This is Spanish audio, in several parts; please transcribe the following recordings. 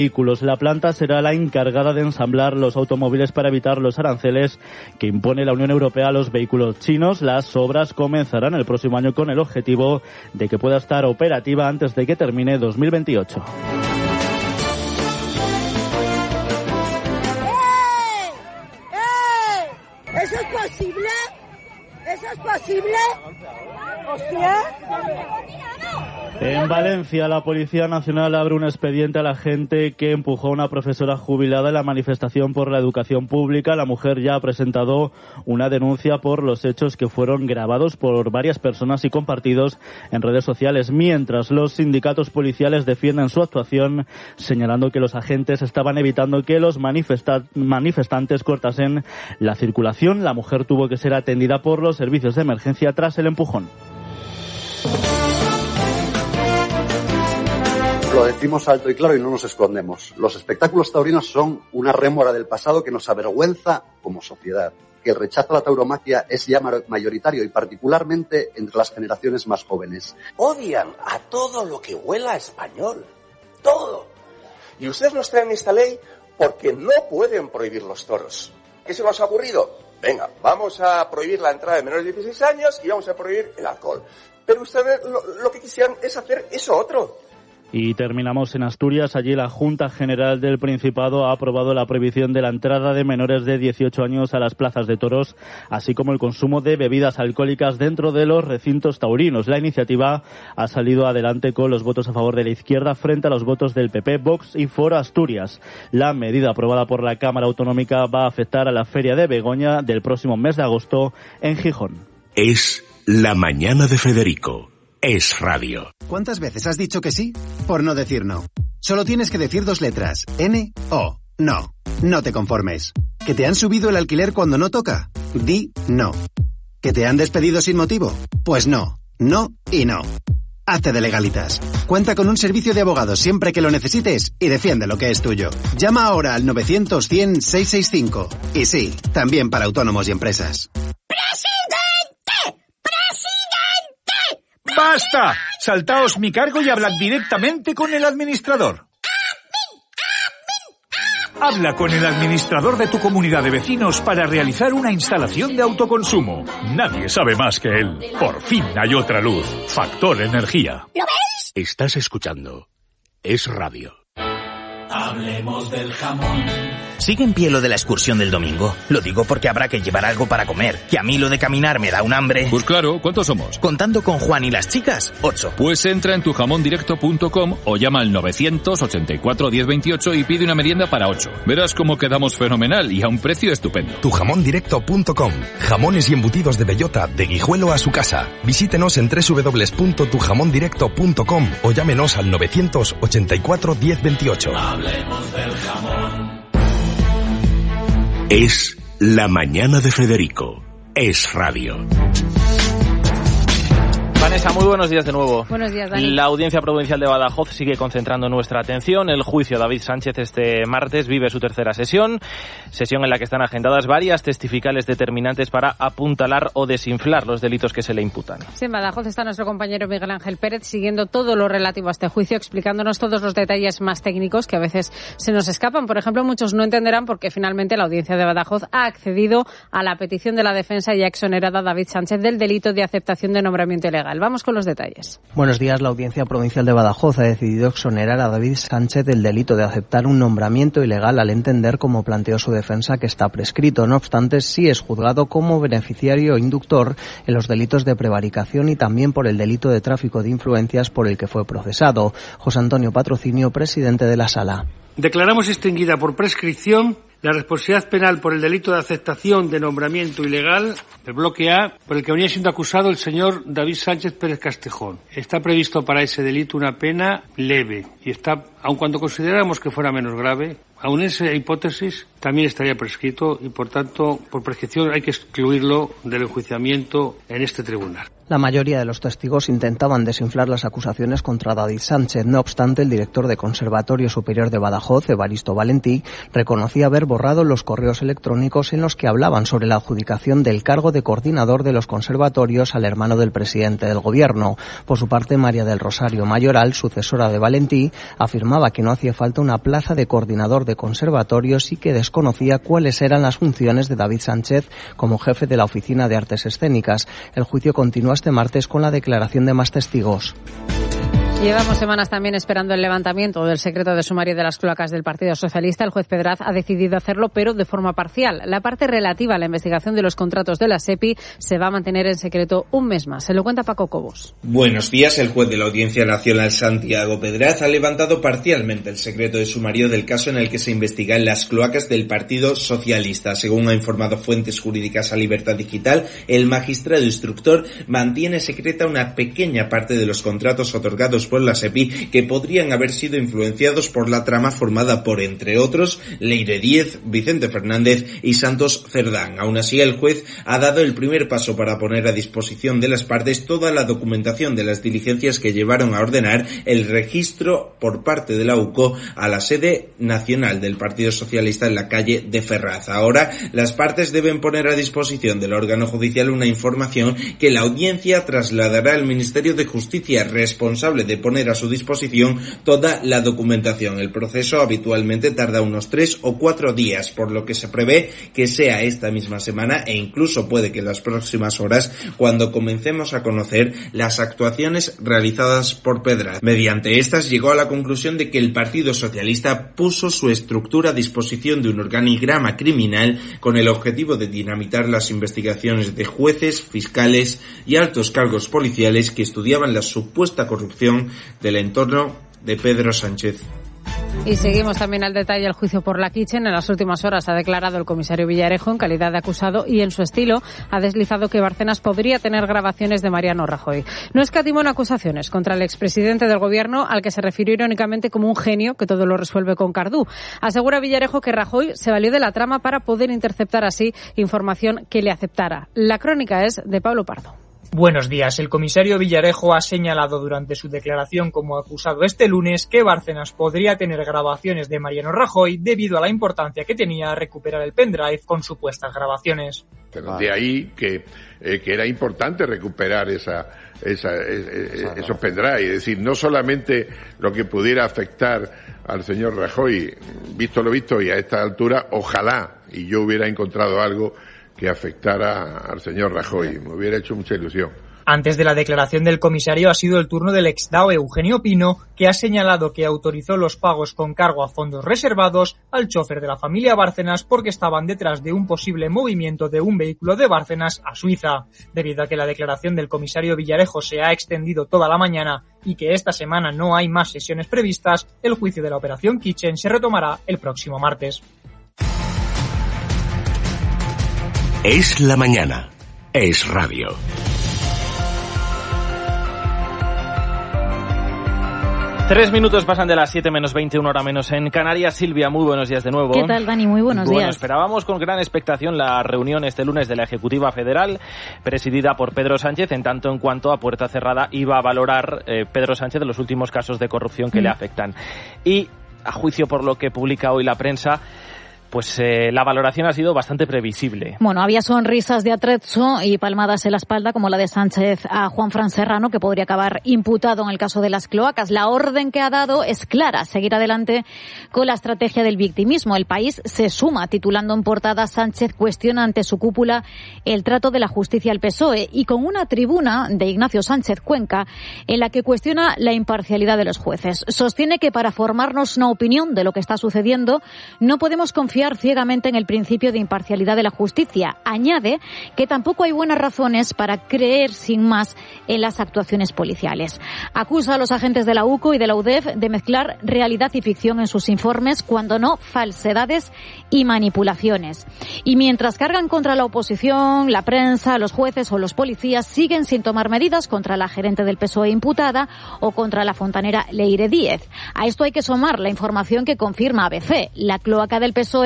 vehículos. La planta será la encargada de ensamblar los automóviles para evitar los aranceles que impone la Unión Europea a los vehículos chinos. Las obras comenzarán el próximo año con el objetivo de que pueda estar operativa antes de que termine 2028. ¿Eso es posible? ¿Eso es posible? ¡Hostia! En Valencia, la Policía Nacional abre un expediente a la gente que empujó a una profesora jubilada en la manifestación por la educación pública. La mujer ya ha presentado una denuncia por los hechos que fueron grabados por varias personas y compartidos en redes sociales, mientras los sindicatos policiales defienden su actuación, señalando que los agentes estaban evitando que los manifestantes cortasen la circulación. La mujer tuvo que ser atendida por los servicios de emergencia tras el empujón. Lo decimos alto y claro y no nos escondemos. Los espectáculos taurinos son una rémora del pasado que nos avergüenza como sociedad. Que el rechazo a la tauromaquia es ya mayoritario y particularmente entre las generaciones más jóvenes. Odian a todo lo que huela a español. Todo. Y ustedes nos traen esta ley porque no pueden prohibir los toros. ¿Qué se nos ha ocurrido? Venga, vamos a prohibir la entrada de menores de 16 años y vamos a prohibir el alcohol. Pero ustedes lo que quisieran es hacer eso otro. Y terminamos en Asturias. Allí la Junta General del Principado ha aprobado la prohibición de la entrada de menores de 18 años a las plazas de toros, así como el consumo de bebidas alcohólicas dentro de los recintos taurinos. La iniciativa ha salido adelante con los votos a favor de la izquierda frente a los votos del PP, Vox y Foro Asturias. La medida aprobada por la Cámara Autonómica va a afectar a la Feria de Begoña del próximo mes de agosto en Gijón. Es la mañana de Federico. Es radio. ¿Cuántas veces has dicho que sí? Por no decir no. Solo tienes que decir 2 letras. N-O. No. No te conformes. ¿Que te han subido el alquiler cuando no toca? Di no. ¿Que te han despedido sin motivo? Pues no. No y no. Hazte de Legalitas. Cuenta con un servicio de abogados siempre que lo necesites y defiende lo que es tuyo. Llama ahora al 900-100-665. Y sí, también para autónomos y empresas. ¡Basta! Saltaos mi cargo y hablad directamente con el administrador. Habla con el administrador de tu comunidad de vecinos para realizar una instalación de autoconsumo. Nadie sabe más que él. Por fin hay otra luz. Factor Energía. ¿Lo ves? Estás escuchando Es Radio. Hablemos del jamón. ¿Sigue en pie lo de la excursión del domingo? Lo digo porque habrá que llevar algo para comer, que a mí lo de caminar me da un hambre. Pues claro, ¿cuántos somos? Contando con Juan y las chicas, 8. Pues entra en tujamondirecto.com o llama al 984 1028 y pide una merienda para 8. Verás cómo quedamos fenomenal y a un precio estupendo. Tujamondirecto.com. Jamones y embutidos de bellota, de Guijuelo a su casa. Visítenos en www.tujamondirecto.com o llámenos al 984 1028. Hablemos del jamón. Es la mañana de Federico. Es radio. Vanessa, muy buenos días de nuevo. Buenos días, Dani. La Audiencia Provincial de Badajoz sigue concentrando nuestra atención. El juicio de David Sánchez este martes vive su tercera sesión en la que están agendadas varias testificales determinantes para apuntalar o desinflar los delitos que se le imputan. Sí, en Badajoz está nuestro compañero Miguel Ángel Pérez siguiendo todo lo relativo a este juicio, explicándonos todos los detalles más técnicos que a veces se nos escapan. Por ejemplo, muchos no entenderán por qué finalmente la Audiencia de Badajoz ha accedido a la petición de la defensa y ha exonerado a David Sánchez del delito de aceptación de nombramiento ilegal. Vamos con los detalles. Buenos días. La Audiencia Provincial de Badajoz ha decidido exonerar a David Sánchez del delito de aceptar un nombramiento ilegal al entender, como planteó su defensa, que está prescrito. No obstante, sí es juzgado como beneficiario o inductor en los delitos de prevaricación y también por el delito de tráfico de influencias por el que fue procesado. José Antonio Patrocinio, presidente de la Sala. Declaramos extinguida por prescripción la responsabilidad penal por el delito de aceptación de nombramiento ilegal, el bloque A, por el que venía siendo acusado el señor David Sánchez Pérez Castejón. Está previsto para ese delito una pena leve y está, aun cuando consideráramos que fuera menos grave, aun en esa hipótesis también estaría prescrito y, por tanto, por prescripción hay que excluirlo del enjuiciamiento en este tribunal. La mayoría de los testigos intentaban desinflar las acusaciones contra David Sánchez. No obstante, el director de Conservatorio Superior de Badajoz, Evaristo Valentí, reconocía haber borrado los correos electrónicos en los que hablaban sobre la adjudicación del cargo de coordinador de los conservatorios al hermano del presidente del Gobierno. Por su parte, María del Rosario Mayoral, sucesora de Valentí, afirmaba que no hacía falta una plaza de coordinador de conservatorios y que desconocía cuáles eran las funciones de David Sánchez como jefe de la Oficina de Artes Escénicas. El juicio continúa este martes con la declaración de más testigos. Llevamos semanas también esperando el levantamiento del secreto de sumario de las cloacas del Partido Socialista. El juez Pedraz ha decidido hacerlo, pero de forma parcial. La parte relativa a la investigación de los contratos de la SEPI se va a mantener en secreto un mes más. Se lo cuenta Paco Cobos. Buenos días. El juez de la Audiencia Nacional, Santiago Pedraz, ha levantado parcialmente el secreto de sumario del caso en el que se investigan las cloacas del Partido Socialista. Según ha informado fuentes jurídicas a Libertad Digital, el magistrado instructor mantiene secreta una pequeña parte de los contratos otorgados por la SEPI que podrían haber sido influenciados por la trama formada por, entre otros, Leire Díez, Vicente Fernández y Santos Cerdán. Aún así, el juez ha dado el primer paso para poner a disposición de las partes toda la documentación de las diligencias que llevaron a ordenar el registro por parte de la UCO a la sede nacional del Partido Socialista en la calle de Ferraz. Ahora, las partes deben poner a disposición del órgano judicial una información que la audiencia trasladará al Ministerio de Justicia, responsable de poner a su disposición toda la documentación. El proceso habitualmente tarda unos 3 o 4 días, por lo que se prevé que sea esta misma semana e incluso puede que en las próximas horas cuando comencemos a conocer las actuaciones realizadas por Pedraz. Mediante estas llegó a la conclusión de que el Partido Socialista puso su estructura a disposición de un organigrama criminal con el objetivo de dinamitar las investigaciones de jueces, fiscales y altos cargos policiales que estudiaban la supuesta corrupción del entorno de Pedro Sánchez. Y seguimos también al detalle el juicio por la Kitchen. En las últimas horas ha declarado el comisario Villarejo en calidad de acusado y en su estilo ha deslizado que Bárcenas podría tener grabaciones de Mariano Rajoy. No escatimó en acusaciones contra el expresidente del Gobierno, al que se refirió irónicamente como un genio que todo lo resuelve con cardú. Asegura Villarejo que Rajoy se valió de la trama para poder interceptar así información que le aceptara. La crónica es de Pablo Pardo. Buenos días. El comisario Villarejo ha señalado durante su declaración como acusado este lunes que Bárcenas podría tener grabaciones de Mariano Rajoy debido a la importancia que tenía recuperar el pendrive con supuestas grabaciones. De ahí que era importante recuperar esos pendrive, es decir, no solamente lo que pudiera afectar al señor Rajoy, visto lo visto, y a esta altura, ojalá, y yo hubiera encontrado algo que afectara al señor Rajoy. Me hubiera hecho mucha ilusión. Antes de la declaración del comisario ha sido el turno del ex-DAO Eugenio Pino, que ha señalado que autorizó los pagos con cargo a fondos reservados al chofer de la familia Bárcenas porque estaban detrás de un posible movimiento de un vehículo de Bárcenas a Suiza. Debido a que la declaración del comisario Villarejo se ha extendido toda la mañana y que esta semana no hay más sesiones previstas, el juicio de la operación Kitchen se retomará el próximo martes. Es la mañana. Es radio. Tres minutos pasan de las 7 menos 20, una hora menos en Canarias. Silvia, muy buenos días de nuevo. ¿Qué tal, Dani? Muy buenos días. Esperábamos con gran expectación la reunión este lunes de la Ejecutiva Federal, presidida por Pedro Sánchez, en tanto en cuanto a puerta cerrada iba a valorar Pedro Sánchez de los últimos casos de corrupción que le afectan. Y, a juicio por lo que publica hoy la prensa, pues la valoración ha sido bastante previsible. Bueno, había sonrisas de atrezzo y palmadas en la espalda, como la de Sánchez a Juanfran Serrano, que podría acabar imputado en el caso de las cloacas. La orden que ha dado es clara: seguir adelante con la estrategia del victimismo. El País se suma, titulando en portada: Sánchez cuestiona ante su cúpula el trato de la justicia al PSOE, y con una tribuna de Ignacio Sánchez Cuenca en la que cuestiona la imparcialidad de los jueces. Sostiene que para formarnos una opinión de lo que está sucediendo no podemos confiar ciegamente en el principio de imparcialidad de la justicia. Añade que tampoco hay buenas razones para creer sin más en las actuaciones policiales. Acusa a los agentes de la UCO y de la UDEF de mezclar realidad y ficción en sus informes, cuando no falsedades y manipulaciones. Y mientras cargan contra la oposición, la prensa, los jueces o los policías, siguen sin tomar medidas contra la gerente del PSOE imputada o contra la fontanera Leire Díez. A esto hay que sumar la información que confirma ABC. La cloaca del PSOE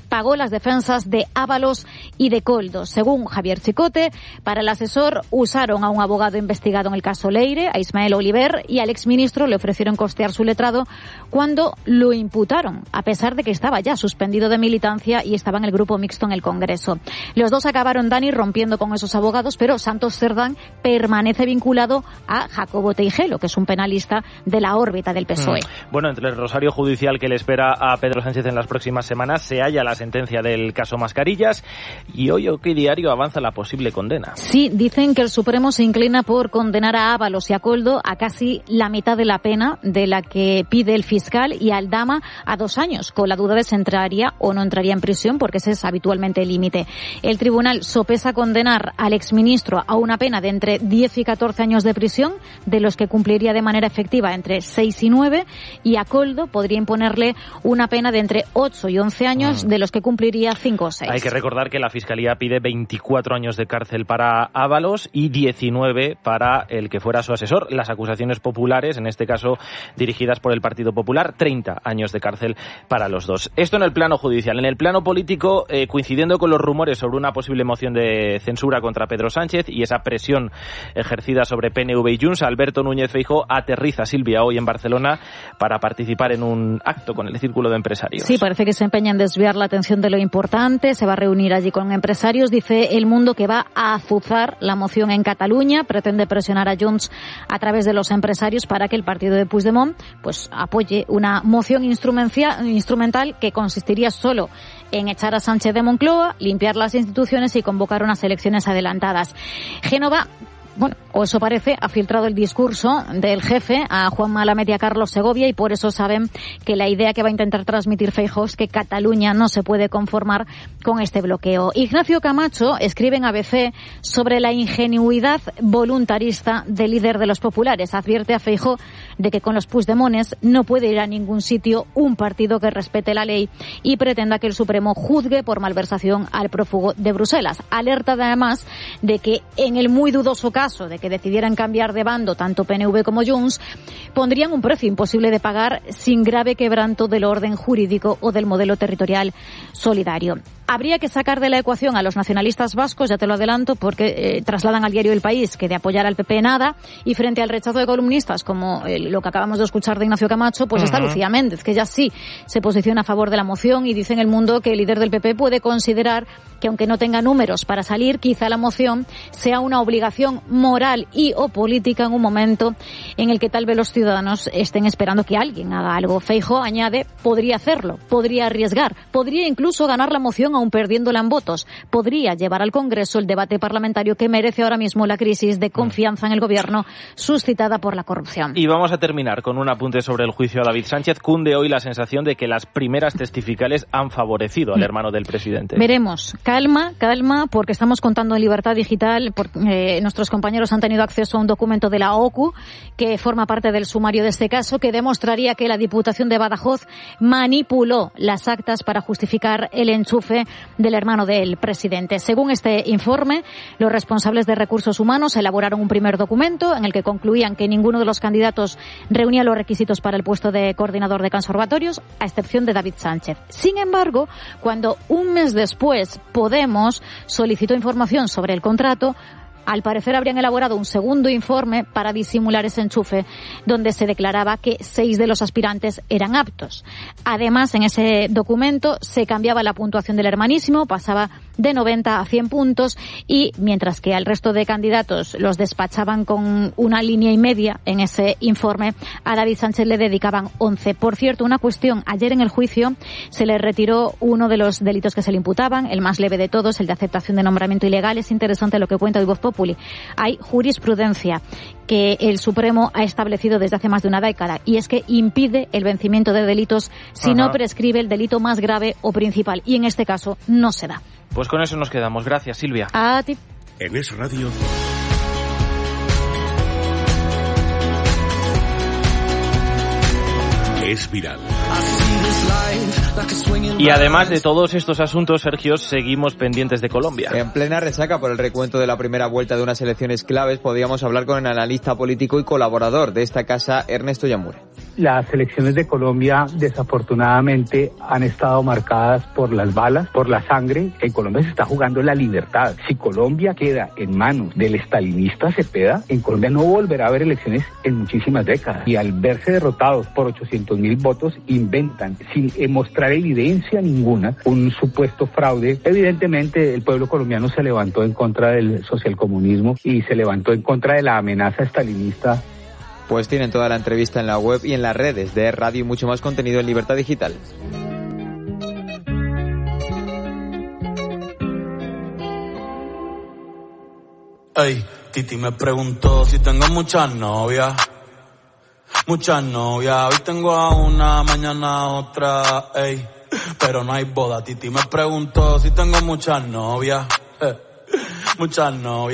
pagó las defensas de Ábalos y de Koldo. Según Javier Chicote, para el asesor usaron a un abogado investigado en el caso Leire, a Ismael Oliver, y al exministro le ofrecieron costear su letrado cuando lo imputaron, a pesar de que estaba ya suspendido de militancia y estaba en el grupo mixto en el Congreso. Los dos acabaron, Dani, rompiendo con esos abogados, pero Santos Cerdán permanece vinculado a Jacobo Teijelo, que es un penalista de la órbita del PSOE. Bueno, entre el rosario judicial que le espera a Pedro Sánchez en las próximas semanas se halla la sentencia del caso Mascarillas y hoy OK Diario avanza la posible condena. Sí, dicen que el Supremo se inclina por condenar a Ábalos y a Koldo a casi la mitad de la pena de la que pide el fiscal y a Aldama a 2 años, con la duda de si entraría o no entraría en prisión, porque ese es habitualmente el límite. El tribunal sopesa condenar al exministro a una pena de entre 10 y 14 años de prisión, de los que cumpliría de manera efectiva entre 6 y 9, y a Koldo podría imponerle una pena de entre 8 y 11 años, de los que cumpliría 5 o 6. Hay que recordar que la Fiscalía pide 24 años de cárcel para Ábalos y 19 para el que fuera su asesor. Las acusaciones populares, en este caso dirigidas por el Partido Popular, 30 años de cárcel para los dos. Esto en el plano judicial. En el plano político, coincidiendo con los rumores sobre una posible moción de censura contra Pedro Sánchez y esa presión ejercida sobre PNV y Junts, Alberto Núñez Feijóo aterriza, Silvia, hoy en Barcelona para participar en un acto con el Círculo de Empresarios. Sí, parece que se empeña en desviar la atención de lo importante. Se va a reunir allí con empresarios. Dice El Mundo que va a azuzar la moción en Cataluña. Pretende presionar a Junts a través de los empresarios para que el partido de Puigdemont pues apoye una moción instrumental que consistiría solo en echar a Sánchez de Moncloa, limpiar las instituciones y convocar unas elecciones adelantadas. Génova, bueno, o eso parece, ha filtrado el discurso del jefe a Juanma Lamet y a Carlos Segovia, y por eso saben que la idea que va a intentar transmitir Feijóo es que Cataluña no se puede conformar con este bloqueo. Ignacio Camacho escribe en ABC sobre la ingenuidad voluntarista del líder de los populares. Advierte a Feijóo de que con los Puigdemones no puede ir a ningún sitio un partido que respete la ley y pretenda que el Supremo juzgue por malversación al prófugo de Bruselas. Alerta además de que en el muy dudoso caso de que decidieran cambiar de bando tanto PNV como Junts, pondrían un precio imposible de pagar sin grave quebranto del orden jurídico o del modelo territorial solidario. Habría que sacar de la ecuación a los nacionalistas vascos, ya te lo adelanto, porque trasladan al diario El País que de apoyar al PP nada, y frente al rechazo de columnistas como lo que acabamos de escuchar de Ignacio Camacho, pues está Lucía Méndez, que ya sí se posiciona a favor de la moción y dice en El Mundo que el líder del PP puede considerar que aunque no tenga números para salir, quizá la moción sea una obligación moral y o política en un momento en el que tal vez los ciudadanos estén esperando que alguien haga algo. Feijóo añade, podría hacerlo, podría arriesgar, podría incluso ganar la moción aún perdiéndola en votos, podría llevar al Congreso el debate parlamentario que merece ahora mismo la crisis de confianza en el gobierno suscitada por la corrupción. Y vamos a terminar con un apunte sobre el juicio a David Sánchez. Cunde hoy la sensación de que las primeras testificales han favorecido al hermano del presidente. Veremos. Calma, porque estamos contando en Libertad Digital, porque nuestros compañeros han tenido acceso a un documento de la OCU que forma parte del sumario de este caso, que demostraría que la Diputación de Badajoz manipuló las actas para justificar el enchufe del hermano del presidente. Según este informe, los responsables de recursos humanos elaboraron un primer documento en el que concluían que ninguno de los candidatos reunía los requisitos para el puesto de coordinador de conservatorios, a excepción de David Sánchez. Sin embargo, cuando un mes después Podemos solicitó información sobre el contrato, al parecer habrían elaborado un segundo informe para disimular ese enchufe, donde se declaraba que 6 de los aspirantes eran aptos. Además, en ese documento se cambiaba la puntuación del hermanísimo, pasaba de 90 a 100 puntos, y mientras que al resto de candidatos los despachaban con 1,5 líneas en ese informe, a David Sánchez le dedicaban 11. Por cierto, una cuestión, ayer en el juicio se le retiró uno de los delitos que se le imputaban, el más leve de todos, el de aceptación de nombramiento ilegal. Es interesante lo que cuenta hoy Voz Populi. Hay jurisprudencia que el Supremo ha establecido desde hace más de una década, y es que impide el vencimiento de delitos si no prescribe el delito más grave o principal, y en este caso no se da. Pues con eso nos quedamos. Gracias, Silvia. A ti. En Es Radio. Es viral. Y además de todos estos asuntos, Sergio, seguimos pendientes de Colombia. En plena resaca por el recuento de la primera vuelta de unas elecciones claves, podíamos hablar con el analista político y colaborador de esta casa, Ernesto Yamure. Las elecciones de Colombia desafortunadamente han estado marcadas por las balas, por la sangre. En Colombia se está jugando la libertad. Si Colombia queda en manos del estalinista Cepeda, en Colombia no volverá a haber elecciones en muchísimas décadas. Y al verse derrotados por 800.000 votos, inventan, sin mostrar evidencia ninguna, un supuesto fraude. Evidentemente, el pueblo colombiano se levantó en contra del socialcomunismo y se levantó en contra de la amenaza estalinista. Pues tienen toda la entrevista en la web y en las redes de Radio y mucho más contenido en Libertad Digital. Ey, Titi me preguntó si tengo muchas novias. Muchas novias, hoy tengo a una, mañana a otra, ey. Pero no hay boda, Titi me preguntó si tengo muchas novias. Muchas novias.